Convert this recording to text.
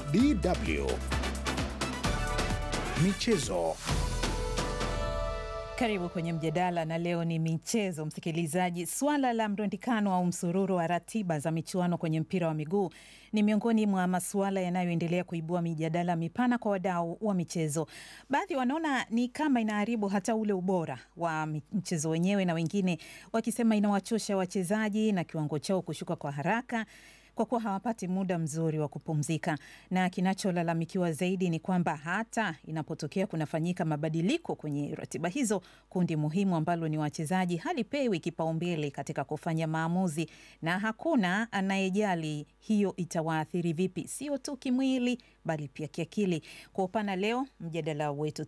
DW Michezo. Karibu kwenye mjadala na leo ni michezo, msikilizaji. Swala la mrundikano au msururu wa ratiba za michuano kwenye mpira wa miguu ni miongoni mwa masuala yanayoendelea kuibua mijadala mipana kwa wadau wa michezo. Baadhi wanaona ni kama inaharibu hata ule ubora wa mchezo wenyewe, na wengine wakisema inawachosha wachezaji na kiwango chao kushuka kwa haraka kwa kuwa hawapati muda mzuri wa kupumzika. Na kinacholalamikiwa zaidi ni kwamba hata inapotokea kunafanyika mabadiliko kwenye ratiba hizo, kundi muhimu ambalo ni wachezaji halipewi kipaumbele katika kufanya maamuzi, na hakuna anayejali hiyo itawaathiri vipi, sio tu kimwili bali pia kiakili. Kwa upana leo mjadala wetu